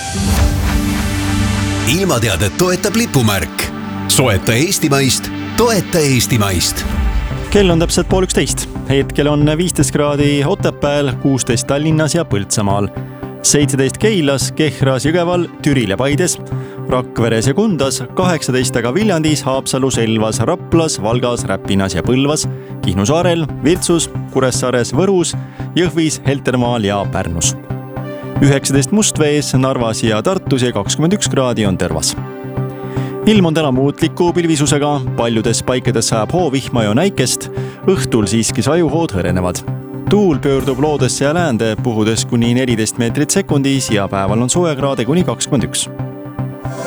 Ilmateadet toetab lipumärk. Soeta eestimaist, toeta eestimaist. Kell on täpselt 12. Hetkel on 15 kraadi Otepääl, 16 Tallinnas ja Põltsamaal, 17 Keilas, Kehras, Jõgeval, Türil ja Paides, Rakveres ja Kundas, 18 aga Viljandis, Haapsalus, Elvas, Raplas, Valgas, Räpinas ja Põlvas, Kihnu saarel, Virtsus, Kuressaares, Võrus, Jõhvis, Heltermaal ja Pärnus. 19 Mustvees, Narvas ja Tartus ja 21 kraadi on Tervas. Ilm on täna muutliku pilvisusega, paljudes paikades sajab hoovihma ja näikest, õhtul siiski sajuhood hõrenevad. Tuul pöördub loodesse ja läände, puhudes kuni 14 meetrit sekundis ja päeval on soojakraade kuni 21.